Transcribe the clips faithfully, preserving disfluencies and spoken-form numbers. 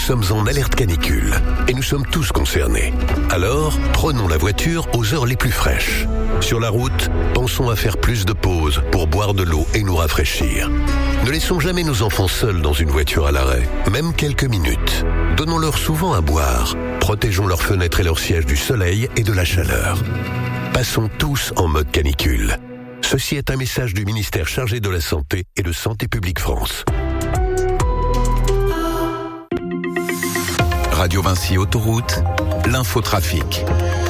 sommes en alerte canicule et nous sommes tous concernés. Alors, prenons la voiture aux heures les plus fraîches. Sur la route, pensons à faire plus de pauses pour boire de l'eau et nous rafraîchir. Ne laissons jamais nos enfants seuls dans une voiture à l'arrêt, même quelques minutes. Donnons-leur souvent à boire. Protégeons leurs fenêtres et leurs sièges du soleil et de la chaleur. Passons tous en mode canicule. Ceci est un message du ministère chargé de la Santé et de Santé publique France. Radio Vinci Autoroute, l'infotrafic.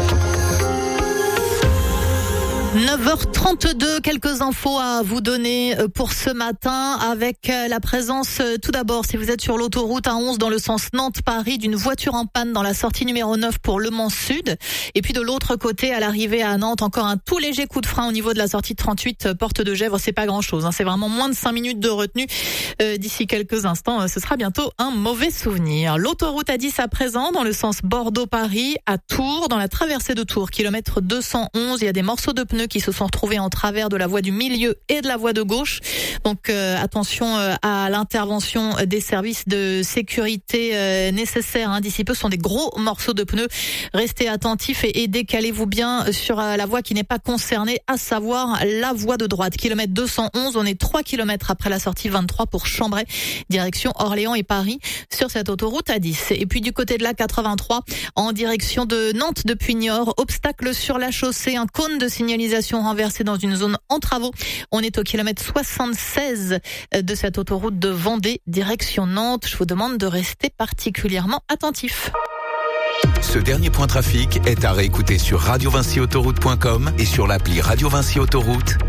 neuf heures trente-deux, quelques infos à vous donner pour ce matin avec la présence, tout d'abord, si vous êtes sur l'autoroute A onze dans le sens Nantes-Paris, d'une voiture en panne dans la sortie numéro neuf pour Le Mans Sud. Et puis de l'autre côté, à l'arrivée à Nantes, encore un tout léger coup de frein au niveau de la sortie trente-huit, porte de Gesvres. C'est pas grand-chose, hein. C'est vraiment moins de cinq minutes de retenue. Euh, d'ici quelques instants, ce sera bientôt un mauvais souvenir. L'autoroute A dix à présent, dans le sens Bordeaux-Paris, à Tours, dans la traversée de Tours, kilomètre deux cent onze, il y a des morceaux de pneus qui se sont retrouvés en travers de la voie du milieu et de la voie de gauche. Donc euh, attention euh, à l'intervention des services de sécurité euh, nécessaires. Hein. D'ici peu, ce sont des gros morceaux de pneus. Restez attentifs et, et décalez-vous bien sur euh, la voie qui n'est pas concernée, à savoir la voie de droite. Kilomètre deux cent onze, on est trois kilomètres après la sortie vingt-trois pour Chambray, direction Orléans et Paris, sur cette autoroute A dix. Et puis du côté de la quatre-vingt-trois, en direction de Nantes depuis Niort, obstacle sur la chaussée, un cône de signalisation renversé dans une zone en travaux. On est au kilomètre soixante-seize de cette autoroute de Vendée, direction Nantes. Je vous demande de rester particulièrement attentif. Ce dernier point trafic est à réécouter sur radio vinci autoroute point com et sur l'appli Radio Vinci Autoroute.